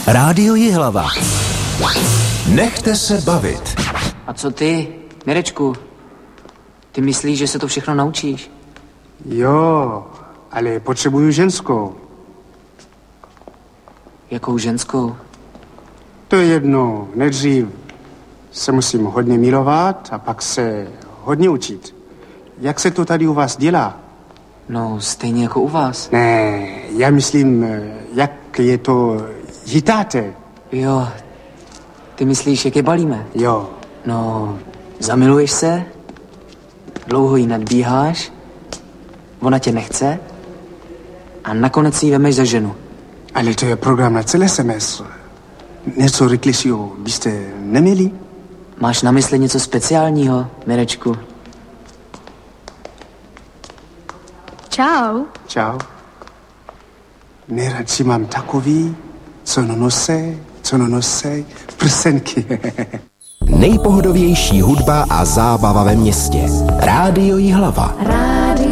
Rádio Jihlava. Nechte se bavit. A co ty, Mirečku? Ty myslíš, že se to všechno naučíš? Jo, ale potřebuju ženskou. Jakou ženskou? To je jedno. Nejdřív se musím hodně milovat a pak se hodně učit. Jak se to tady u vás dělá? No, stejně jako u vás. Ne, já myslím, jak je to chytáte. Jo, ty myslíš, jak je balíme? Jo. No, zamiluješ se, dlouho jí nadbíháš, ona tě nechce a nakonec ji vemeš za ženu. Ale to je program na celé semestr. Něco rychlejšího byste neměli? Máš na mysli něco speciálního, Mirečku? Čau. Čau. Nejradši mám takový, co nonosej, prsenky. Nejpohodovější hudba a zábava ve městě. Rádio Jihlava.